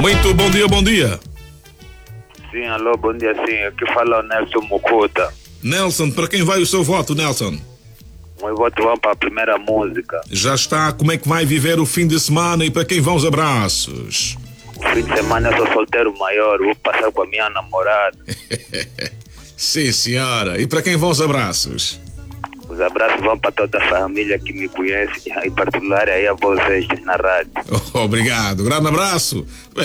Muito bom dia, bom dia. Sim, alô, bom dia, sim. Aqui fala o Nelson Mucuta. Nelson, para quem vai o seu voto, Nelson? O meu voto vai para a primeira música. Já está, como é que vai viver o fim de semana e para quem vão os abraços? O fim de semana eu sou solteiro maior, vou passar com a minha namorada. Sim, senhora. E para quem vão os abraços? Os abraços vão para toda a família que me conhece, em particular aí a vocês na rádio. Obrigado, grande abraço.